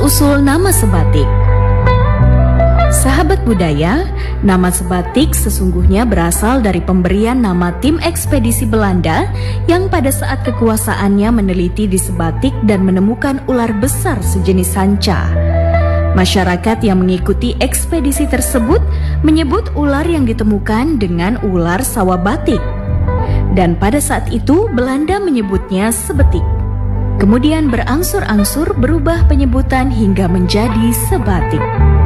asal-usul nama sebatik. Sahabat budaya, nama sebatik sesungguhnya berasal dari pemberian nama tim ekspedisi Belanda yang pada saat kekuasaannya meneliti di sebatik dan menemukan ular besar sejenis sanca. Masyarakat yang mengikuti ekspedisi tersebut menyebut ular yang ditemukan dengan ular sawah batik. Dan pada saat itu Belanda menyebutnya sebetik. Kemudian berangsur-angsur berubah penyebutan hingga menjadi sebatik.